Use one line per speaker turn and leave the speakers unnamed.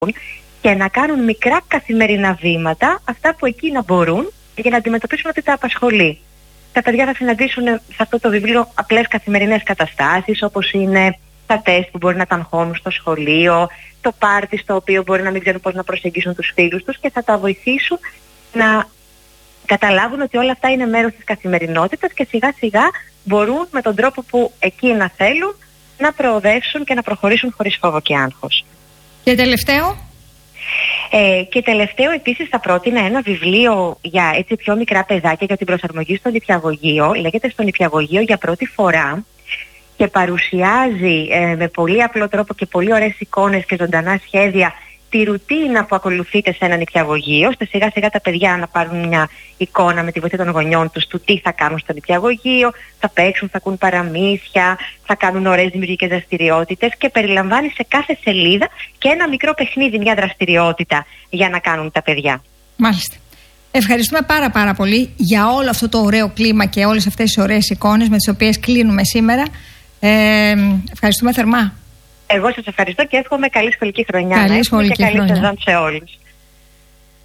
και να κάνουν μικρά καθημερινά βήματα, αυτά που εκείνα μπορούν, για να αντιμετωπίσουν ότι τα απασχολεί. Τα παιδιά θα συναντήσουν σε αυτό το βιβλίο απλές καθημερινές καταστάσεις, όπως είναι τα τεστ που μπορεί να τα αγχώνουν στο σχολείο, το πάρτι στο οποίο μπορεί να μην ξέρουν πώς να προσεγγίσουν τους φίλους τους, και θα τα βοηθήσουν να καταλάβουν ότι όλα αυτά είναι μέρος της καθημερινότητας και σιγά σιγά μπορούν με τον τρόπο που εκείνα θέλουν να προοδεύσουν και να προχωρήσουν χωρίς φόβο και άγχος.
Και τελευταίο?
Και τελευταίο επίσης θα πρότεινα ένα βιβλίο για έτσι πιο μικρά παιδάκια για την προσαρμογή στο νηπιαγωγείο. Λέγεται στο νηπιαγωγείο για πρώτη φορά και παρουσιάζει με πολύ απλό τρόπο και πολύ ωραίες εικόνες και ζωντανά σχέδια τη ρουτίνα που ακολουθείται σε ένα νηπιαγωγείο, ώστε σιγά σιγά τα παιδιά να πάρουν μια εικόνα με τη βοήθεια των γονιών τους του τι θα κάνουν στο νηπιαγωγείο, θα παίξουν, θα ακούν παραμύθια, θα κάνουν ωραίες δημιουργικές δραστηριότητες, και περιλαμβάνει σε κάθε σελίδα και ένα μικρό παιχνίδι, μια δραστηριότητα για να κάνουν τα παιδιά.
Μάλιστα. Ευχαριστούμε πάρα πολύ για όλο αυτό το ωραίο κλίμα και όλες αυτές τις ωραίες εικόνες με τις οποίες κλείνουμε σήμερα. Ευχαριστούμε θερμά.
Εγώ σας ευχαριστώ και εύχομαι καλή σχολική χρονιά.
Καλή σχολική
και καλή
χρονιά.
σεζόν σε όλους.